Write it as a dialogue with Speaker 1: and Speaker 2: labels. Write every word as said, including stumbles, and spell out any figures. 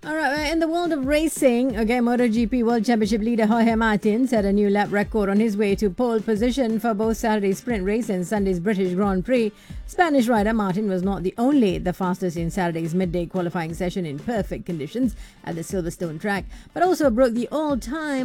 Speaker 1: All right, in the world of racing, okay, MotoGP World Championship leader Jorge Martin set a new lap record on his way to pole position for both Saturday's sprint race and Sunday's British Grand Prix. Spanish rider Martin was not the only the fastest in Saturday's midday qualifying session in perfect conditions at the Silverstone track, but also broke the all-time